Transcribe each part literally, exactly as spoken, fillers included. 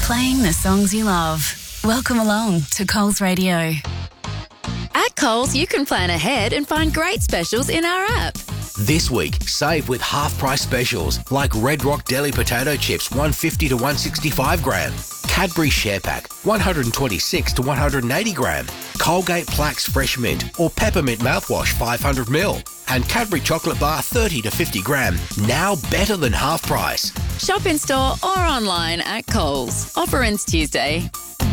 playing the songs you love. Welcome along to Coles Radio. At Coles, you can plan ahead and find great specials in our app. This week, save with half-price specials like Red Rock Deli Potato Chips one fifty to one sixty-five gram, Cadbury Share Pack one twenty-six to one eighty gram, Colgate Plax Fresh Mint or Peppermint Mouthwash five hundred mil, and Cadbury Chocolate Bar thirty to fifty gram, now better than half price. Shop in store or online at Coles. Offer ends Tuesday.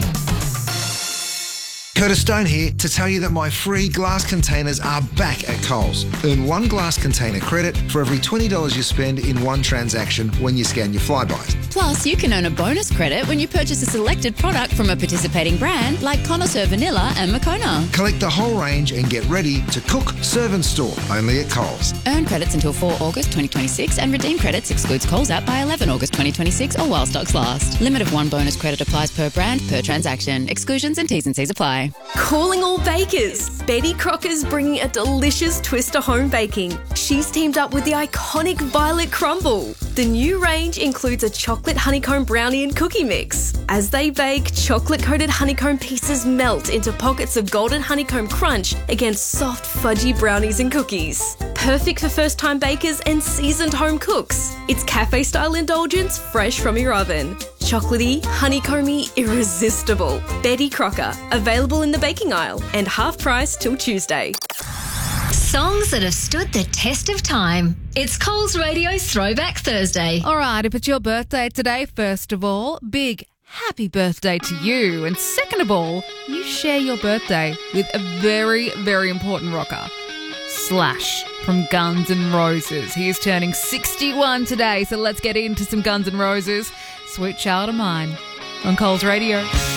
Curtis Stone here to tell you that my free glass containers are back at Coles. Earn one glass container credit for every twenty dollars you spend in one transaction when you scan your Flybuys. Plus, you can earn a bonus credit when you purchase a selected product from a participating brand like Connoisseur Vanilla and Moccona. Collect the whole range and get ready to cook, serve and store only at Coles. Earn credits until the fourth of August twenty twenty-six and redeem credits excludes Coles app by the eleventh of August twenty twenty-six or while stocks last. Limit of one bonus credit applies per brand, per transaction. Exclusions and T's and C's apply. Calling all bakers. Betty Crocker's bringing a delicious twist to home baking. She's teamed up with the iconic Violet Crumble. The new range includes a chocolate honeycomb brownie and cookie mix. As they bake, chocolate-coated honeycomb pieces melt into pockets of golden honeycomb crunch against soft, fudgy brownies and cookies. Perfect for first-time bakers and seasoned home cooks. It's cafe-style indulgence fresh from your oven. Chocolatey, honeycomby, irresistible. Betty Crocker, available in the baking aisle and half price till Tuesday. Songs that have stood the test of time. It's Coles Radio's Throwback Thursday. All right, if it's your birthday today, first of all, big happy birthday to you. And second of all, you share your birthday with a very, very important rocker, Slash from Guns N' Roses. He is turning sixty-one today, so let's get into some Guns N' Roses. Sweet Child of Mine on Coles Radio.